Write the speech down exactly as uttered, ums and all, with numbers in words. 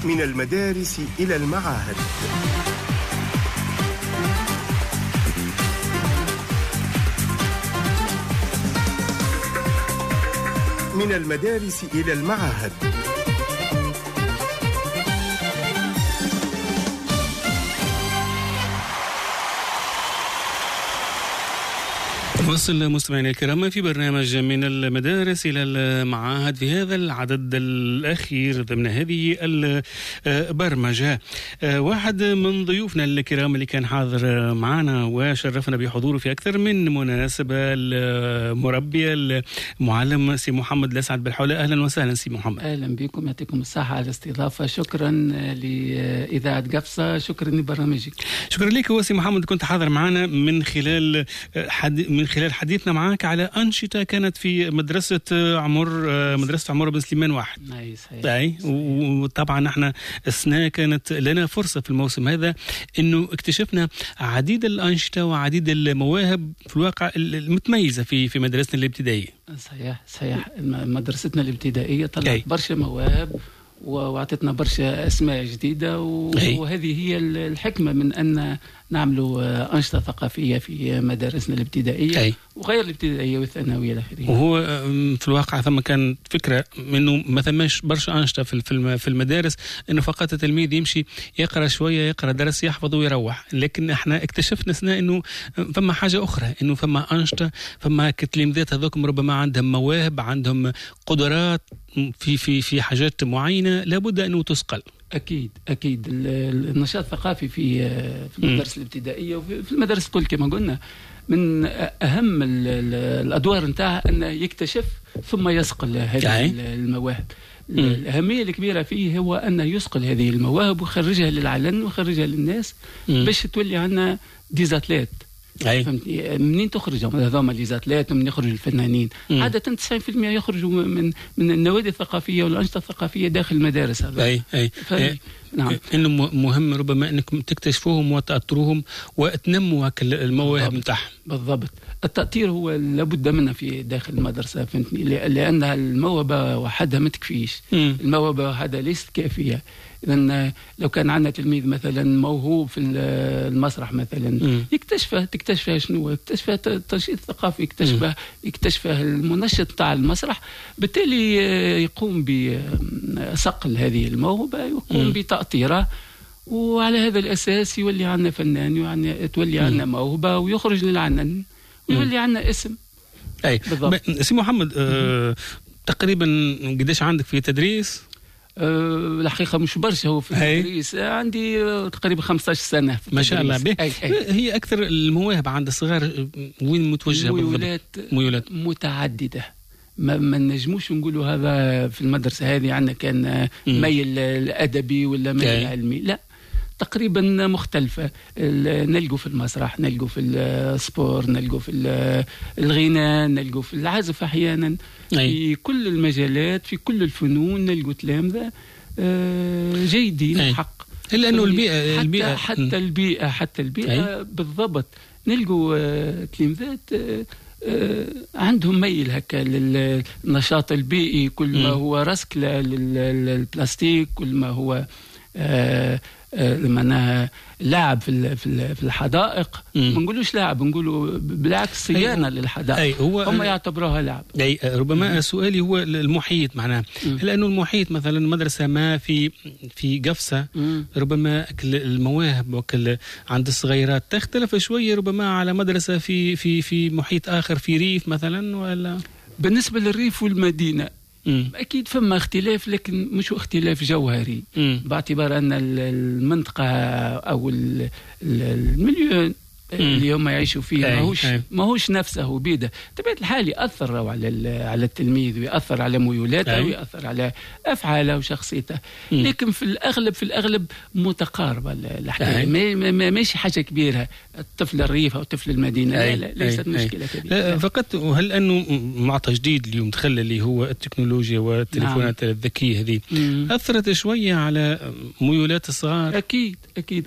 من المدارس إلى المعاهد. من المدارس إلى المعاهد. وصل مستمعينا الكرام في برنامج من المدارس إلى المعاهد في هذا العدد الأخير ضمن هذه البرمجة. واحد من ضيوفنا الكرام اللي كان حاضر معنا وشرفنا بحضوره في أكثر من مناسبة، المربي المعلم سي محمد الأسعد بالحولة. أهلا وسهلا سي محمد. أهلا بكم، يعطيكم الصحة على الاستضافة. شكرا لإذاعة قفصة، شكرا لبرنامجك. شكرا لك. هو سي محمد كنت حاضر معنا من خلال حد من خلال حديثنا معك على أنشطة كانت في مدرسة عمر مدرسة عمر بن سليمان واحد. أي صحيح. أي وطبعا احنا السنة كانت لنا فرصة في الموسم هذا إنه اكتشفنا عديد الأنشطة وعديد المواهب في الواقع المتميزة في في مدرستنا الابتدائية. صحيح صحيح. مدرستنا الابتدائية طلعت برشا مواهب وعطتنا برشا أسماء جديدة، وهذه هي الحكمة من أن نعملوا أنشطة ثقافية في مدارسنا الابتدائية أي. وغير الابتدائية والثانوية الأخيرة. وهو في الواقع ثم كان فكرة منه ما ثماش برشا أنشطة في في المدارس، إنه فقط التلميذ يمشي يقرأ شوية، يقرأ درس يحفظ ويروح. لكن إحنا اكتشفنا سنة إنه فما حاجة أخرى، إنه فما أنشطة، فما كتلميذات هذوكم ربما عندهم مواهب، عندهم قدرات في في في حاجات معينة لابد أنه تسقل. أكيد أكيد. النشاط الثقافي في في المدارس الابتدائية وفي المدارس كل كما قلنا من أهم الأدوار نتاعها أن يكتشف ثم يسقل هذه المواهب. الأهمية الكبيرة فيه هو أن يسقل هذه المواهب ويخرجها للعلن ويخرجها للناس باش تولي عنا ديزاتلات. فهمتني؟ منين تخرجوا هذوما ليزاتلات ومن يخرجوا الفنانين؟ مم. عادة تسعين بالمئة يخرجوا من من النوادي الثقافية والأنشطة الثقافية داخل المدارس. هذا أي أي. أي. نعم. إنه مهم ربما إنكم تكتشفوهم وتأطروهم وتنموا المواهب نتاعهم. بالضبط. التأطير هو لابد منه في داخل المدرسة، فهمتني؟ لأن الموهبة وحدها ما تكفيش. مم. الموهبة وحدها ليست كافية. إذن لو كان عندنا تلميذ مثلا موهوب في المسرح مثلا م. يكتشفه تكتشفه شنو يكتشفه التنشيط الثقافي، يكتشفه يكتشفه المنشط تاع المسرح، بالتالي يقوم بصقل هذه الموهبة ويقوم بتأطيرها، وعلى هذا الأساس يولي عندنا فنان يعني تولي عندنا موهبة ويخرج للعنن ويولي عندنا اسم. أي سي محمد آه تقريبا قديش عندك في تدريس؟ أه الحقيقة مش برشا هو في التدريس، عندي تقريبا خمسة عشر سنة في ما شاء الله. أي أي. هي أكثر المواهب عند الصغار وين متوجهة؟ ميولات ميولات متعددة، ما, ما نجموش نقولوا هذا في المدرسة هذه عندنا كان ميل الأدبي ولا ميل العلمي، لا تقريبا مختلفة. نلقوا في المسرح، نلقوا في السبور، نلقوا في الغناء، نلقوا في العزف أحيانا. أي. في كل المجالات في كل الفنون نلقوا تلامذة جيدين. أي. حق. إلا أنه البيئة حتى البيئة حتى البيئة حتى البيئة. أي. بالضبط. نلقوا تلامذات عندهم ميل هكا للنشاط البيئي، كل ما هو رسك للبلاستيك، كل ما هو آه معناها لاعب في في الحدائق. ما نقولوش لاعب، نقولوا بالعكس صيانه للحدائق. أي هو هم يعتبروها لعب. اي ربما مم. سؤالي هو المحيط معناها، لانه المحيط مثلا مدرسه ما في في قفصه مم. ربما المواهب وكل عند الصغيرات تختلف شويه ربما على مدرسه في في في محيط اخر في ريف مثلا، ولا بالنسبه للريف والمدينه مم. أكيد فما اختلاف، لكن مش اختلاف جوهري. مم. باعتبار أن المنطقة أو المليون اللي هم يعيشوا فيه ماهوش ماهوش نفسه بيده. طبيعة الحال يأثر على على التلميذ ويأثر على ميولاته ويأثر على أفعاله وشخصيته، لكن في الأغلب في الأغلب متقاربة الحكاية، ما ماشي حاجة كبيرة. الطفل الريف أو طفل المدينة لا لا ليست مشكلة كبيرة. لا فقط هل أنه مع تجديد اليوم دخل اللي هو التكنولوجيا والتليفونات نعم. الذكية هذه أثرت شوية على ميولات الصغار؟ أكيد أكيد